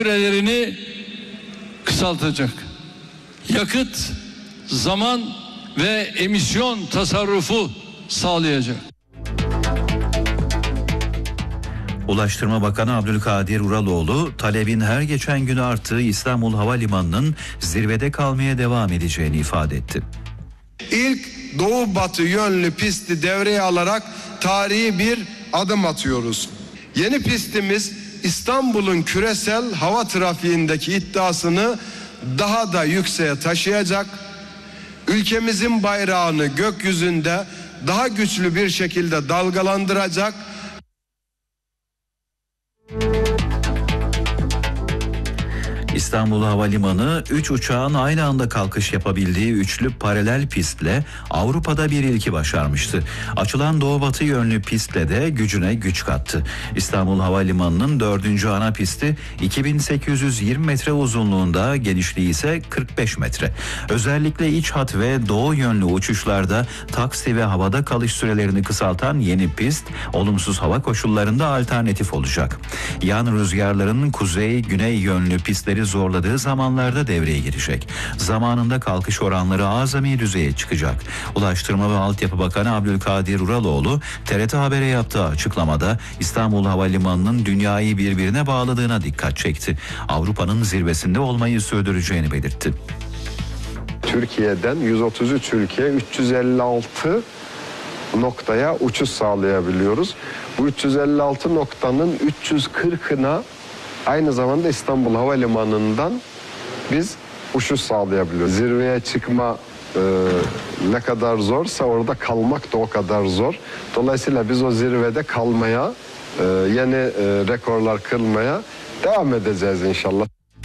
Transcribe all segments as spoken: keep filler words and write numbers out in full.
sürelerini kısaltacak. Yakıt, zaman ve emisyon tasarrufu sağlayacak. Ulaştırma Bakanı Abdülkadir Uraloğlu, talebin her geçen gün arttığı İstanbul Havalimanı'nın zirvede kalmaya devam edeceğini ifade etti. İlk doğu batı yönlü pisti devreye alarak tarihi bir adım atıyoruz. Yeni pistimiz İstanbul'un küresel hava trafiğindeki iddiasını daha da yükseğe taşıyacak, ülkemizin bayrağını gökyüzünde daha güçlü bir şekilde dalgalandıracak. İstanbul Havalimanı üç uçağın aynı anda kalkış yapabildiği üçlü paralel pistle Avrupa'da bir ilki başarmıştı. Açılan doğu batı yönlü pistle de gücüne güç kattı. İstanbul Havalimanı'nın dördüncü ana pisti iki bin sekiz yüz yirmi metre uzunluğunda, genişliği ise kırk beş metre. Özellikle iç hat ve doğu yönlü uçuşlarda taksi ve havada kalış sürelerini kısaltan yeni pist, olumsuz hava koşullarında alternatif olacak. Yan rüzgarların kuzey-güney yönlü pistleri zorladığı zamanlarda devreye girecek. Zamanında kalkış oranları azami düzeye çıkacak. Ulaştırma ve Altyapı Bakanı Abdülkadir Uraloğlu, T R T Haber'e yaptığı açıklamada İstanbul Havalimanı'nın dünyayı birbirine bağladığına dikkat çekti. Avrupa'nın zirvesinde olmayı sürdüreceğini belirtti. Türkiye'den yüz otuz üç ülkeye üç yüz elli altı noktaya uçuş sağlayabiliyoruz. Bu üç yüz elli altı noktanın üç yüz kırkına aynı zamanda İstanbul Havalimanı'ndan biz uçuş sağlayabiliyoruz. Zirveye çıkma e, ne kadar zorsa orada kalmak da o kadar zor. Dolayısıyla biz o zirvede kalmaya, e, yeni e, rekorlar kırmaya devam edeceğiz inşallah.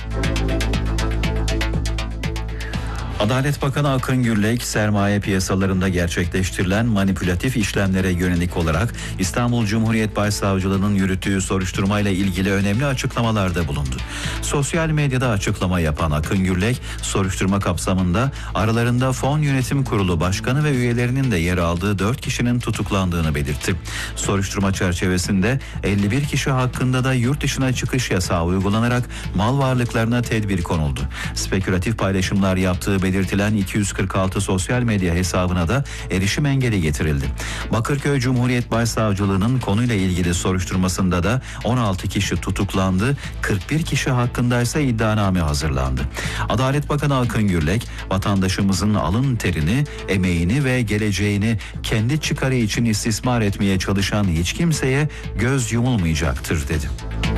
Adalet Bakanı Akın Gürlek, sermaye piyasalarında gerçekleştirilen manipülatif işlemlere yönelik olarak İstanbul Cumhuriyet Başsavcılığı'nın yürüttüğü soruşturmayla ilgili önemli açıklamalarda bulundu. Sosyal medyada açıklama yapan Akın Gürlek, soruşturma kapsamında aralarında Fon Yönetim Kurulu Başkanı ve üyelerinin de yer aldığı dört kişinin tutuklandığını belirtti. Soruşturma çerçevesinde elli bir kişi hakkında da yurt dışına çıkış yasağı uygulanarak mal varlıklarına tedbir konuldu. Spekülatif paylaşımlar yaptığı belirtilen iki yüz kırk altı sosyal medya hesabına da erişim engeli getirildi. Bakırköy Cumhuriyet Başsavcılığı'nın konuyla ilgili soruşturmasında da on altı kişi tutuklandı, kırk bir kişi hakkındaysa iddianame hazırlandı. Adalet Bakanı Akın Gürlek, vatandaşımızın alın terini, emeğini ve geleceğini kendi çıkarı için istismar etmeye çalışan hiç kimseye göz yumulmayacaktır dedi.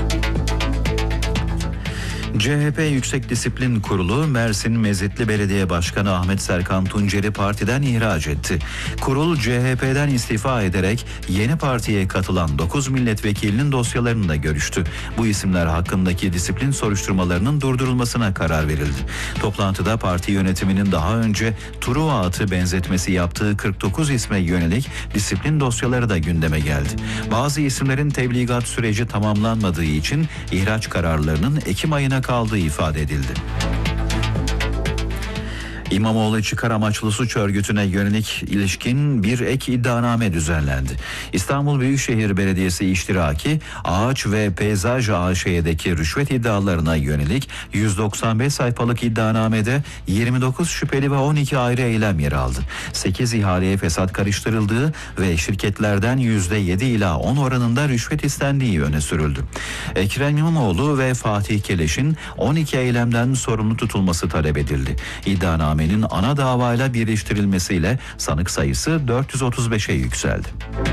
C H P Yüksek Disiplin Kurulu, Mersin Mezitli Belediye Başkanı Ahmet Serkan Tuncer'i partiden ihraç etti. Kurul, C H P'den istifa ederek yeni partiye katılan dokuz milletvekilinin dosyalarını da görüştü. Bu isimler hakkındaki disiplin soruşturmalarının durdurulmasına karar verildi. Toplantıda parti yönetiminin daha önce Truva atı benzetmesi yaptığı kırk dokuz isme yönelik disiplin dosyaları da gündeme geldi. Bazı isimlerin tebligat süreci tamamlanmadığı için ihraç kararlarının Ekim ayına kaldığı ifade edildi. İmamoğlu çıkar amaçlı suç örgütüne yönelik ilişkin bir ek iddianame düzenlendi. İstanbul Büyükşehir Belediyesi iştiraki Ağaç ve Peyzaj A Ş'deki rüşvet iddialarına yönelik yüz doksan beş sayfalık iddianamede yirmi dokuz şüpheli ve on iki ayrı eylem yer aldı. sekiz ihaleye fesat karıştırıldığı ve şirketlerden yüzde yedi ila on oranında rüşvet istendiği öne sürüldü. Ekrem İmamoğlu ve Fatih Keleş'in on iki eylemden sorumlu tutulması talep edildi. İddianame ana davayla birleştirilmesiyle sanık sayısı dört yüz otuz beşe yükseldi.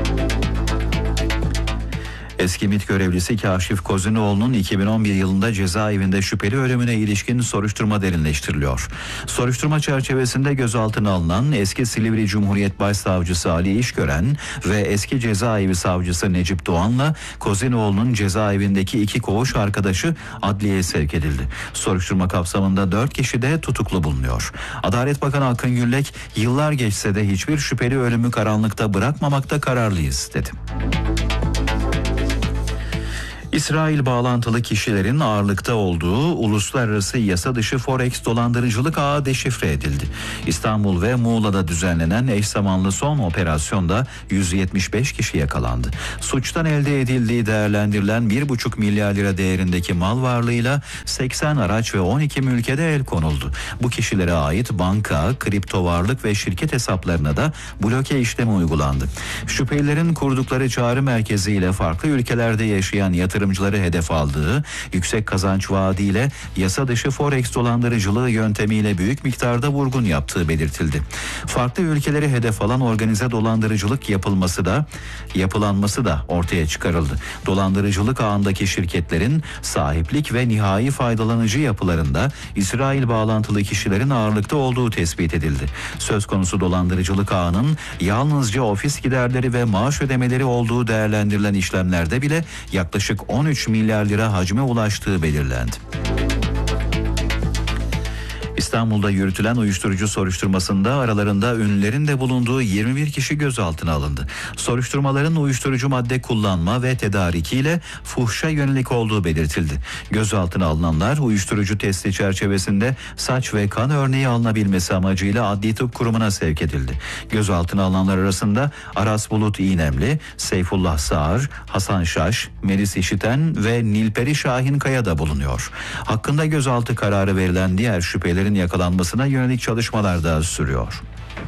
Eski MİT görevlisi Kaşif Kozinoğlu'nun iki bin on bir yılında cezaevinde şüpheli ölümüne ilişkin soruşturma derinleştiriliyor. Soruşturma çerçevesinde gözaltına alınan eski Silivri Cumhuriyet Başsavcısı Ali İşgören ve eski cezaevi savcısı Necip Doğan'la Kozinoğlu'nun cezaevindeki iki koğuş arkadaşı adliyeye sevk edildi. Soruşturma kapsamında dört kişi de tutuklu bulunuyor. Adalet Bakanı Akın Gürlek, yıllar geçse de hiçbir şüpheli ölümü karanlıkta bırakmamakta kararlıyız dedi. İsrail bağlantılı kişilerin ağırlıkta olduğu uluslararası yasa dışı Forex dolandırıcılık ağı deşifre edildi. İstanbul ve Muğla'da düzenlenen eş zamanlı son operasyonda yüz yetmiş beş kişi yakalandı. Suçtan elde edildiği değerlendirilen bir buçuk milyar lira değerindeki mal varlığıyla seksen araç ve on iki mülkede el konuldu. Bu kişilere ait banka, kripto varlık ve şirket hesaplarına da bloke işlemi uygulandı. Şüphelilerin kurdukları çağrı merkeziyle farklı ülkelerde yaşayan yatırımcıları hedef aldığı, yüksek kazanç vaadiyle yasa dışı Forex dolandırıcılığı yöntemiyle büyük miktarda vurgun yaptığı belirtildi. Farklı ülkeleri hedef alan organize dolandırıcılık yapılması da yapılanması da ortaya çıkarıldı. Dolandırıcılık ağındaki şirketlerin sahiplik ve nihai faydalanıcı yapılarında İsrail bağlantılı kişilerin ağırlıkta olduğu tespit edildi. Söz konusu dolandırıcılık ağının yalnızca ofis giderleri ve maaş ödemeleri olduğu değerlendirilen işlemlerde bile yaklaşık on üç milyar lira hacme ulaştığı belirlendi. İstanbul'da yürütülen uyuşturucu soruşturmasında aralarında ünlülerin de bulunduğu yirmi bir kişi gözaltına alındı. Soruşturmaların uyuşturucu madde kullanma ve tedarikiyle fuhşa yönelik olduğu belirtildi. Gözaltına alınanlar uyuşturucu testi çerçevesinde saç ve kan örneği alınabilmesi amacıyla Adli Tıp Kurumu'na sevk edildi. Gözaltına alınanlar arasında Aras Bulut İğnemli, Seyfullah Sağır, Hasan Şaş, Melis İşiten ve Nilperi Şahinkaya da bulunuyor. Hakkında gözaltı kararı verilen diğer şüphelerin yakalanmasına yönelik çalışmalar da sürüyor.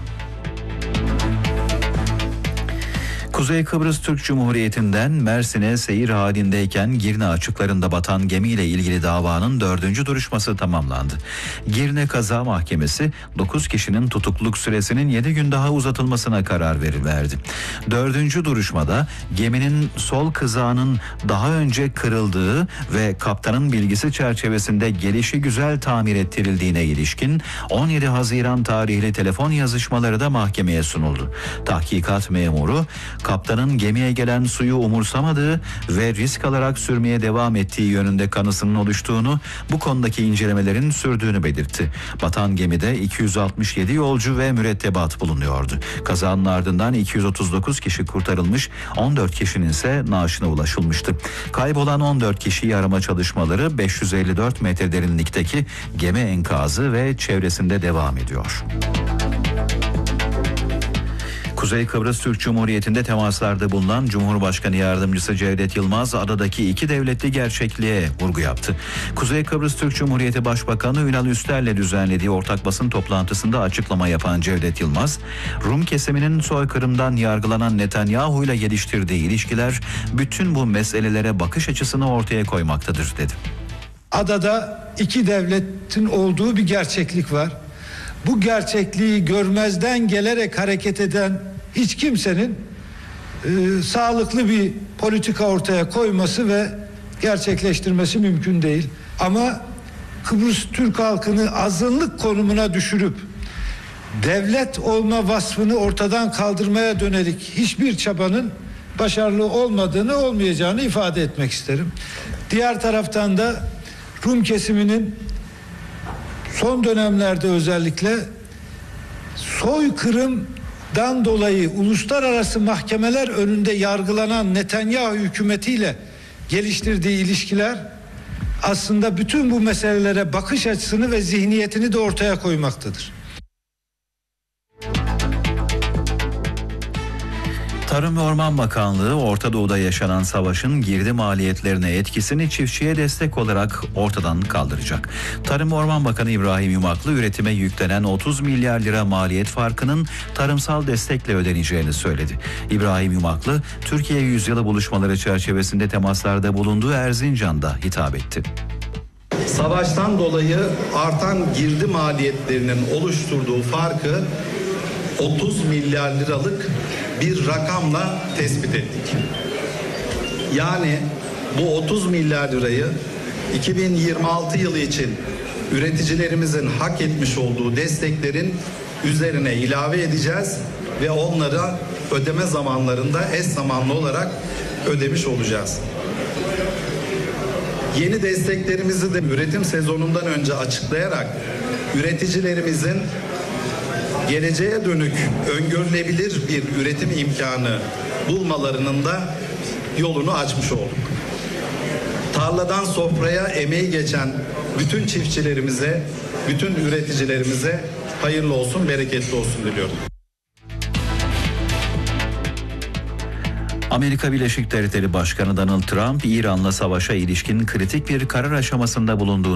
Kuzey Kıbrıs Türk Cumhuriyeti'nden Mersin'e seyir halindeyken Girne açıklarında batan gemiyle ilgili davanın dördüncü duruşması tamamlandı. Girne Kaza Mahkemesi dokuz kişinin tutukluluk süresinin yedi gün daha uzatılmasına karar verdi. Dördüncü duruşmada geminin sol kızağının daha önce kırıldığı ve kaptanın bilgisi çerçevesinde gelişigüzel tamir ettirildiğine ilişkin on yedi Haziran tarihli telefon yazışmaları da mahkemeye sunuldu. Tahkikat memuru kaptanın gemiye gelen suyu umursamadığı ve risk alarak sürmeye devam ettiği yönünde kanısının oluştuğunu, bu konudaki incelemelerin sürdüğünü belirtti. Batan gemide iki yüz altmış yedi yolcu ve mürettebat bulunuyordu. Kazanın ardından iki yüz otuz dokuz kişi kurtarılmış, on dört kişinin ise naaşına ulaşılmıştı. Kaybolan on dört kişiyi arama çalışmaları beş yüz elli dört metre derinlikteki gemi enkazı ve çevresinde devam ediyor. Kuzey Kıbrıs Türk Cumhuriyeti'nde temaslarda bulunan Cumhurbaşkanı Yardımcısı Cevdet Yılmaz, adadaki iki devletli gerçekliğe vurgu yaptı. Kuzey Kıbrıs Türk Cumhuriyeti Başbakanı Ünal Üster'le düzenlediği ortak basın toplantısında açıklama yapan Cevdet Yılmaz, Rum kesiminin soykırımdan yargılanan Netanyahu ile geliştirdiği ilişkiler bütün bu meselelere bakış açısını ortaya koymaktadır dedi. Adada iki devletin olduğu bir gerçeklik var. Bu gerçekliği görmezden gelerek hareket eden hiç kimsenin e, sağlıklı bir politika ortaya koyması ve gerçekleştirmesi mümkün değil. Ama Kıbrıs Türk halkını azınlık konumuna düşürüp devlet olma vasfını ortadan kaldırmaya dönelik hiçbir çabanın başarılı olmadığını, olmayacağını ifade etmek isterim. Diğer taraftan da Rum kesiminin son dönemlerde özellikle soykırımdan dolayı uluslararası mahkemeler önünde yargılanan Netanyahu hükümetiyle geliştirdiği ilişkiler aslında bütün bu meselelere bakış açısını ve zihniyetini de ortaya koymaktadır. Tarım ve Orman Bakanlığı, Orta Doğu'da yaşanan savaşın girdi maliyetlerine etkisini çiftçiye destek olarak ortadan kaldıracak. Tarım ve Orman Bakanı İbrahim Yumaklı, üretime yüklenen otuz milyar lira maliyet farkının tarımsal destekle ödeneceğini söyledi. İbrahim Yumaklı, Türkiye Yüzyılı buluşmaları çerçevesinde temaslarda bulunduğu Erzincan'da hitap etti. Savaştan dolayı artan girdi maliyetlerinin oluşturduğu farkı otuz milyar liralık bir rakamla tespit ettik. Yani bu otuz milyar lirayı iki bin yirmi altı yılı için üreticilerimizin hak etmiş olduğu desteklerin üzerine ilave edeceğiz ve onlara ödeme zamanlarında eş zamanlı olarak ödemiş olacağız. Yeni desteklerimizi de üretim sezonundan önce açıklayarak üreticilerimizin geleceğe dönük öngörülebilir bir üretim imkanı bulmalarının da yolunu açmış olduk. Tarladan sofraya emeği geçen bütün çiftçilerimize, bütün üreticilerimize hayırlı olsun, bereketli olsun diliyorum. Amerika Birleşik Devletleri Başkanı Donald Trump, İran'la savaşa ilişkin kritik bir karar aşamasında bulunduğunu